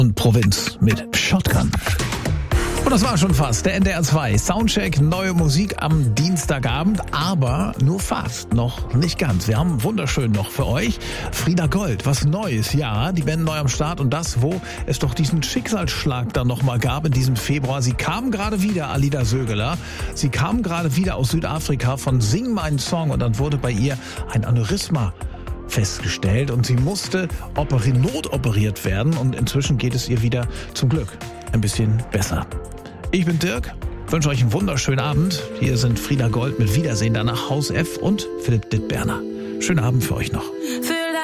und Provinz mit Shotgun. Und das war schon fast der NDR 2 Soundcheck, neue Musik am Dienstagabend, aber nur fast, noch nicht ganz. Wir haben wunderschön noch für euch Frieda Gold, was Neues, ja, die Band neu am Start und das, wo es doch diesen Schicksalsschlag dann nochmal gab in diesem Februar. Sie kam gerade wieder, Alida Sögeler, sie kam gerade wieder aus Südafrika von Sing meinen Song und dann wurde bei ihr ein Aneurysma festgestellt und sie musste notoperiert werden und inzwischen geht es ihr wieder zum Glück ein bisschen besser. Ich bin Dirk, wünsche euch einen wunderschönen Abend. Hier sind Frieda Gold mit Wiedersehen, danach Haus F und Philipp Dittberner. Schönen Abend für euch noch.